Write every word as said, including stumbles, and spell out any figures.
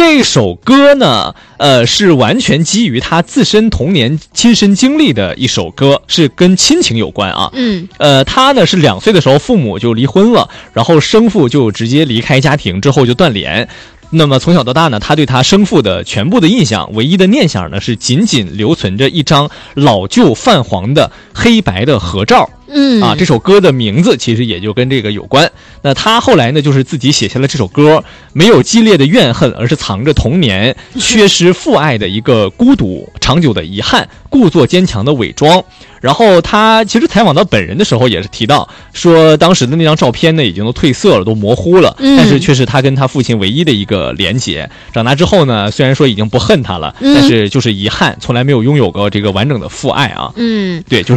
这首歌呢，呃，是完全基于他自身童年亲身经历的一首歌，是跟亲情有关啊。 嗯， 呃，他呢是两岁的时候父母就离婚了，然后生父就直接离开家庭，之后就断联。那么从小到大呢，他对他生父的全部的印象，唯一的念想呢，是仅仅留存着一张老旧泛黄的黑白的合照。 嗯啊，这首歌的名字其实也就跟这个有关。那他后来呢，就是自己写下了这首歌，没有激烈的怨恨，而是藏着童年缺失父爱的一个孤独、长久的遗憾，故作坚强的伪装。然后他其实采访到本人的时候也是提到说，当时的那张照片呢已经都褪色了，都模糊了， 嗯、 但是却是他跟他父亲唯一的一个连结。长大之后呢，虽然说已经不恨他了， 嗯、 但是就是遗憾，从来没有拥有过这个完整的父爱啊。 嗯， 对，就是。